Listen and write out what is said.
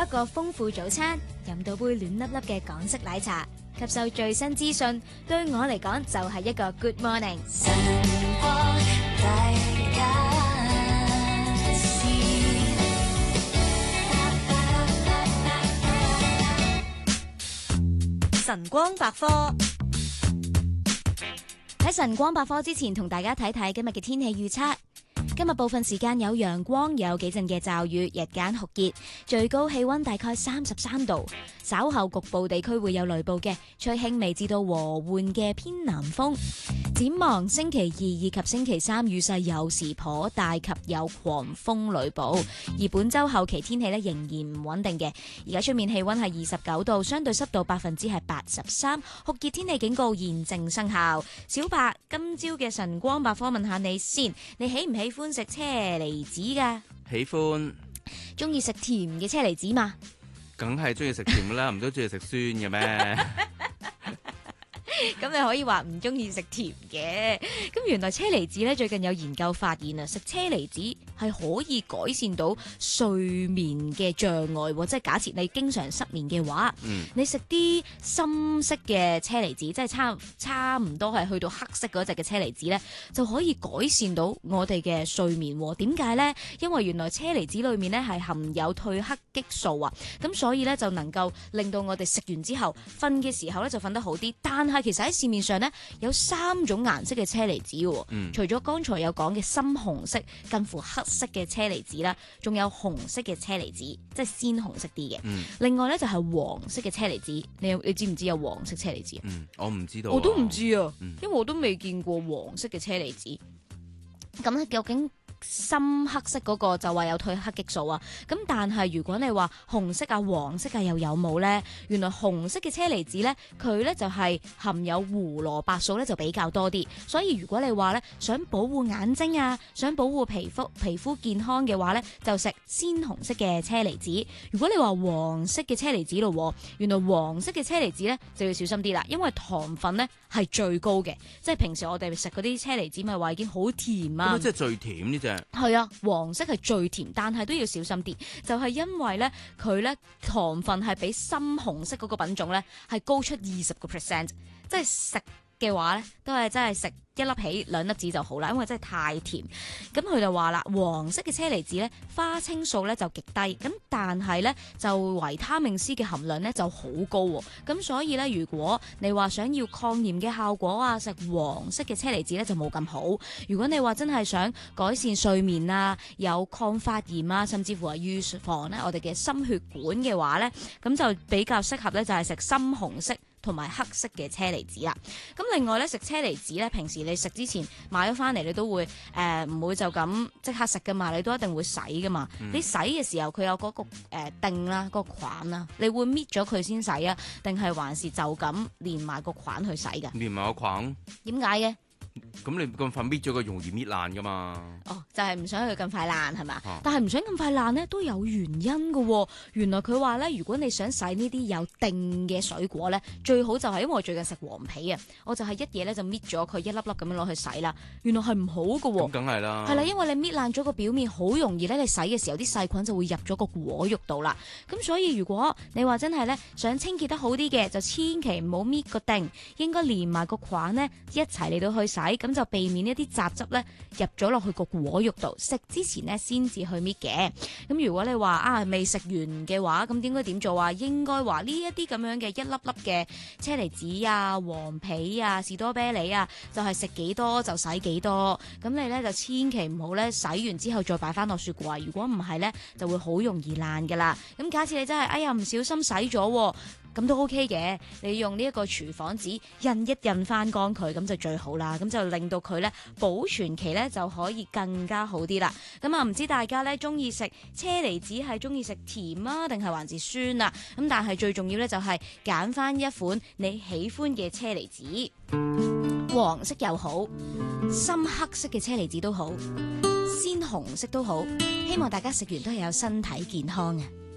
個豐富早餐，飲到杯暖粒粒嘅港式奶茶，吸收最新資訊，對我嚟講就係一個 Good Morning。晨光大家試，晨光百科。 喺晨光百科之前，同大家睇睇今日嘅天氣預測。今日部分時間有陽光，有幾陣嘅驟雨，日間酷熱，最高氣溫大概33度。稍後局部地區會有雷暴嘅，吹輕微至到和緩嘅偏南風。展望星期2以及星期3雨勢有時頗大及有狂風雷暴，而本週後期天氣仍然唔穩定嘅。而家出面氣溫係29度，相對濕度83%，酷熱天氣警告現正生效。小白，今朝嘅晨光百科問下你先，你喜唔喜歡食車厘子㗎？ 喜歡。 中意食甜嘅車厘子嘛？ 梗係中意食甜㗎啦，唔都中意食酸嘅咩？ 咁你可以話唔中意食甜嘅。咁原來車厘子咧，最近有研究發現啊，食車厘子係可以改善到睡眠嘅障礙，即係假設你經常失眠嘅話，你食啲深色嘅車厘子，即係差唔多係去到黑色嗰隻嘅車厘子咧，就可以改善到我哋嘅睡眠。點解咧？因為原來車厘子裏面咧係含有褪黑激素啊，咁所以咧就能夠令到我哋食完之後瞓嘅時候咧就瞓得好啲。但係其實喺市面上咧有3種顏色嘅車厘子嘅，除咗剛才有講嘅深紅色近乎黑色嘅車厘子啦，仲有紅色嘅車厘子，即係鮮紅色啲嘅。另外咧就係黃色嘅車厘子，你知唔知有黃色車厘子？ 我唔知道， 我都唔知啊，因為我都未見過黃色嘅車厘子。咁咧究竟深黑色嗰個就話有褪黑激素啊，咁但係如果你話紅色啊、黃色啊又有冇呢？原來紅色嘅車厘子呢，佢呢就係含有胡蘿蔔素呢就比較多啲，所以如果你話呢想保護眼睛啊、想保護皮膚健康嘅話呢，就食鮮紅色嘅車厘子。如果你話黃色嘅車厘子咯，原來黃色嘅車厘子呢就要小心啲啦，因為糖分呢係最高嘅，即係平時我哋食嗰啲車厘子咪話已經好甜啊， 咁即係最甜呢隻。 係啊，黃色係最甜，但係都要小心啲，就係因為咧佢咧糖分係比深紅色嗰個品種咧係高出20%，即係食嘅話咧都係真係食1粒起2粒子就好啦，因為真係太甜。咁佢就話啦，黃色嘅車厘子咧花青素咧就極低，咁但係咧就維他命 C 嘅含量咧就好高喎。咁所以咧，如果你話想要抗炎嘅效果啊，食黃色嘅車厘子咧就冇咁好。如果你話真係想改善睡眠啊，有抗發炎啊，甚至乎係預防咧我哋嘅心血管嘅話咧，咁就比較適合咧就係食深紅色同埋黑色嘅車厘子啦。咁另外咧食車厘子咧，平時你食之前買咗翻嚟，你都會唔會就咁即刻食噶嘛？你都一定會洗噶嘛。你洗嘅時候佢有嗰個定啦，個框啦，你會搣咗佢先洗啊？定係還是就咁連埋個框去洗噶？ 連埋個框？ 點解嘅？ 咁你咁快搣咗佢，容易搣爛噶嘛？ 哦，就係唔想佢咁快爛係嘛？但係唔想咁快爛呢都有原因噶喎。原來佢話咧，如果你想洗呢啲有定嘅水果咧，最好就係因為我最近食黃皮啊，我就係一嘢咧就搣咗佢一粒粒咁樣攞去洗啦。原來係唔好噶喎。 咁梗係啦。係啦，因為你搣爛咗個表面，好容易咧你洗嘅時候啲細菌就會入咗個果肉度啦。咁所以如果你話真係咧想清潔得好啲嘅，就千祈唔好搣個定，應該連埋個框呢一齊嚟到去洗。咁就避免一啲雜汁咧入咗落去個果肉度，食之前呢先至去搣嘅。咁如果你話未食完嘅話，咁應該點做啊？應該話呢一啲咁樣嘅一粒粒嘅車厘子啊、黃皮啊、士多啤梨啊，就係食幾多就洗幾多。咁你咧就千祈唔好咧洗完之後再擺翻落雪櫃，如果唔係咧就會好容易爛噶啦。咁假設你真係唔小心洗咗，咁都 OK 嘅，你用呢一個廚房紙印一印翻乾佢，咁就最好啦。咁就令到佢咧保存期咧就可以更加好啲啦。咁唔知大家咧中意食車厘子係中意食甜啊，定係還是酸啊？咁但係最重要咧就係揀翻一款你喜歡嘅車厘子，黃色又好，深黑色嘅車厘子都好，鮮紅色都好。希望大家食完都係有身體健康啊！